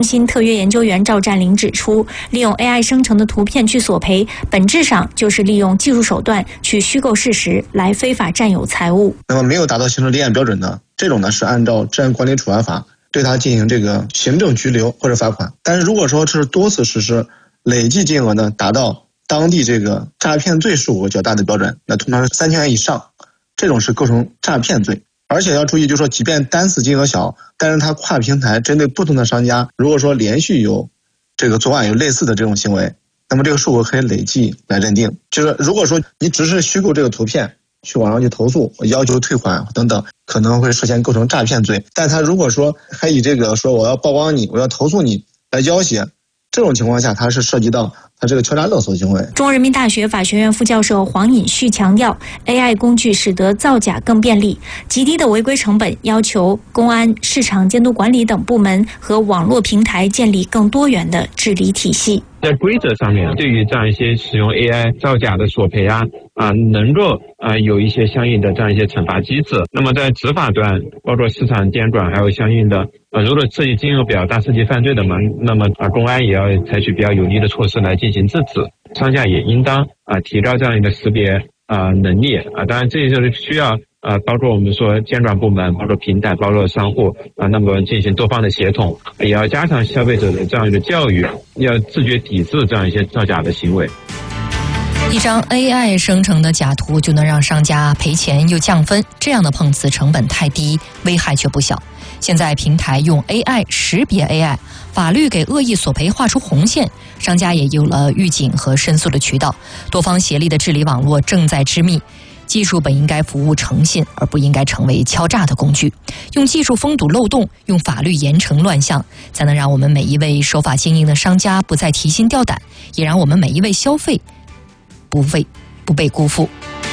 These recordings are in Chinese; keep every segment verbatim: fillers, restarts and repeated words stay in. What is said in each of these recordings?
新特约研究员赵占林指出，利用 A I 生成的图片去索赔，本质上就是利用技术手段去虚构事实，来非法占有财物。 那么没有达到刑事立案标准的，这种呢是按照治安管理处罚法对他进行这个行政拘留或者罚款。但是如果说是多次实施，累计金额呢达到当地这个诈骗罪数额较大的标准，那通常是三千元以上，这种是构成诈骗罪。而且要注意，就是说即便单次金额小，但是它跨平台针对不同的商家，如果说连续有这个作案有类似的这种行为，那么这个数额可以累计来认定。就是如果说你只是虚构这个图片去网上去投诉，要求退款等等，可能会涉嫌构成诈骗罪。但他如果说还以这个说我要曝光你，我要投诉你来要挟，这种情况下，它是涉及到它这个敲诈勒索行为。 中国人民大学法学院副教授黄尹旭强调 ，A I 工具使得造假更便利，极低的违规成本要求公安、市场监督管理等部门和网络平台建立更多元的治理体系。 在规则上面，对于这样一些使用 A I 造假的索赔啊啊，能够啊有一些相应的这样一些惩罚机制。那么在执法端，包括市场监管，还有相应的啊，如果涉及金额比较大、涉及犯罪的嘛，那么啊公安也要采取比较有力的措施来进行制止。商家也应当啊提高这样一个识别啊能力啊，当然这就是需要。呃，包括我们说监管部门，包括平台，包括商户啊，那么进行多方的协同，也要加强消费者的这样一个教育，要自觉抵制这样一些造假的行为。 一张 A I 生成的假图就能让商家赔钱又降分，这样的碰瓷成本太低，危害却不小。现在平台用 A I 识别 A I， 法律给恶意索赔画出红线，商家也有了预警和申诉的渠道，多方协力的治理网络正在织密。技术本应该服务诚信，而不应该成为敲诈的工具。用技术封堵漏洞，用法律严惩乱象，才能让我们每一位守法经营的商家不再提心吊胆，也让我们每一位消费不被不被辜负。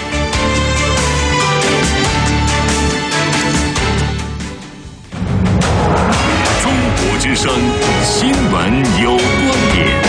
中国之声新闻有观点。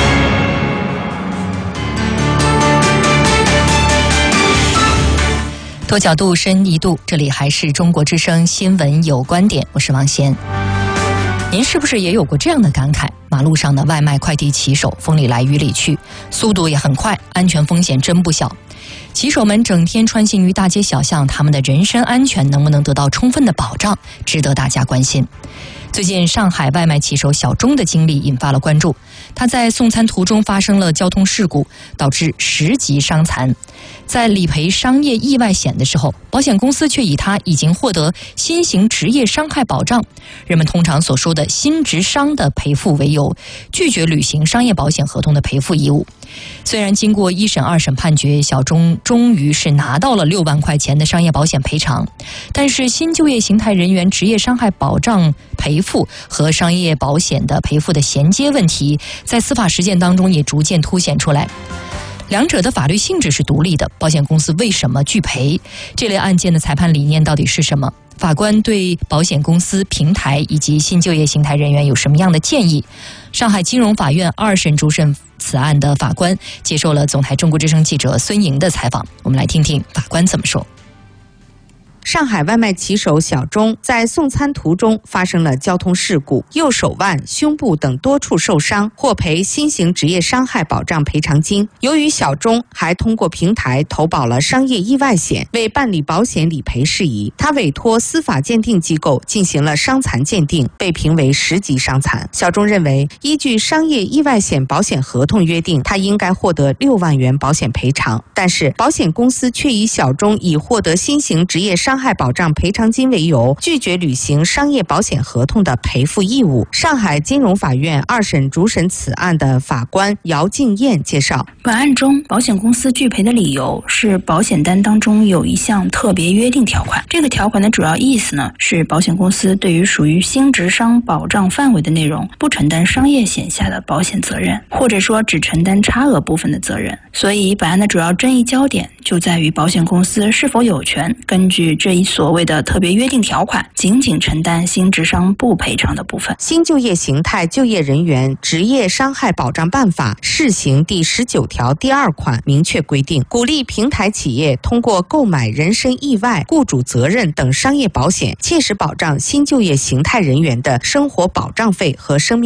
多角度深一度，这里还是中国之声新闻有观点，我是王贤。您是不是也有过这样的感慨？马路上的外卖快递骑手风里来雨里去，速度也很快，安全风险真不小。骑手们整天穿行于大街小巷，他们的人身安全能不能得到充分的保障，值得大家关心。最近上海外卖骑手小钟的经历引发了关注，他在送餐途中发生了交通事故，导致十级伤残。在理赔商业意外险的时候，保险公司却以他已经获得新型职业伤害保障，人们通常所说的新职伤的赔付为由，拒绝履行商业保险合同的赔付义务。虽然经过一审二审判决，小钟终于是拿到了六万块钱的商业保险赔偿，但是新就业形态人员职业伤害保障赔付和商业保险的赔付的衔接问题，在司法实践当中也逐渐凸显出来。两者的法律性质是独立的，保险公司为什么拒赔？这类案件的裁判理念到底是什么？法官对保险公司、平台以及新就业形态人员有什么样的建议？上海金融法院二审主审此案的法官接受了总台中国之声记者孙莹的采访，我们来听听法官怎么说。 上海外卖骑手小钟在送餐途中发生了交通事故，右手腕、胸部等多处受伤，获赔新型职业伤害保障赔偿金。由于小钟还通过平台投保了商业意外险，为办理保险理赔事宜，他委托司法鉴定机构进行了伤残鉴定，被评为十级伤残。小钟认为，依据商业意外险保险合同约定，他应该获得六万元保险赔偿，但是保险公司却以小钟已获得新型职业伤害保障赔偿金为由，拒绝履行商业保险合同的赔付义务。上海金融法院二审主审此案的法官姚静燕介绍， 本案中保险公司拒赔的理由是保险单当中有一项特别约定条款，这个条款的主要意思呢是保险公司对于属于新职伤保障范围的内容不承担商业险下的保险责任，或者说只承担差额部分的责任。所以本案的主要争议焦点就在于保险公司是否有权根据这一所谓的特别约定条款仅仅承担新职伤不赔偿的部分。 新就业形态就业人员职业伤害保障办法试行第十九条第二款明确规定，鼓励平台企业通过购买人身意外、雇主责任等商业保险，切实保障新就业形态人员的生活保障费和生命